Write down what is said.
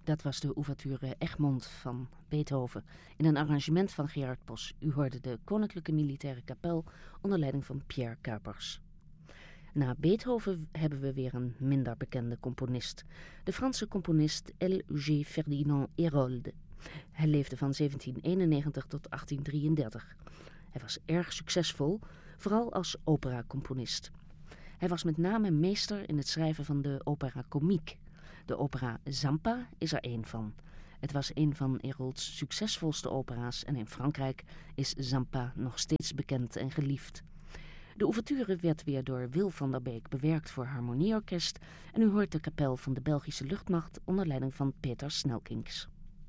Dat was de ouverture Egmont van Beethoven in een arrangement van Gerard Bos. U hoorde de Koninklijke Militaire Kapel onder leiding van Pierre Kuipers. Na Beethoven hebben we weer een minder bekende componist. De Franse componist L.G. Ferdinand Hérold. Hij leefde van 1791 tot 1833. Hij was erg succesvol, vooral als operacomponist. Hij was met name meester in het schrijven van de opera comique. De opera Zampa is er één van. Het was een van Hérolds succesvolste opera's en in Frankrijk is Zampa nog steeds bekend en geliefd. De ouverture werd weer door Wil van der Beek bewerkt voor harmonieorkest en u hoort de kapel van de Belgische luchtmacht onder leiding van Peter Snelkings.